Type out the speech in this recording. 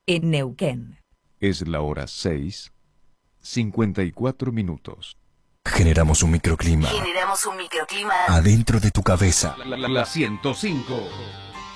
en Neuquén. Es la hora 6:54. Generamos un microclima Generamos un microclima adentro de tu cabeza. La 105.